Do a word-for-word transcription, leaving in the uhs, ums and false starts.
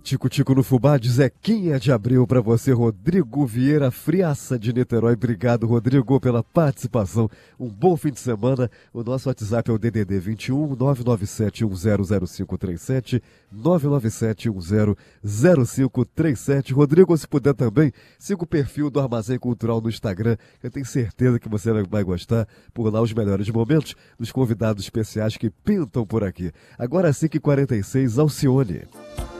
Tico-tico no fubá de Zequinha de Abreu para você, Rodrigo Vieira Friaça de Niterói. Obrigado, Rodrigo, pela participação. Um bom fim de semana. O nosso WhatsApp é o D D D vinte e um, nove nove sete um zero zero cinco três sete, nove nove sete um zero zero cinco três sete. Rodrigo, se puder também, siga o perfil do Armazém Cultural no Instagram. Eu tenho certeza que você vai gostar. Por lá, os melhores momentos dos convidados especiais que pintam por aqui. Agora, às cinco e quarenta e seis, Alcione.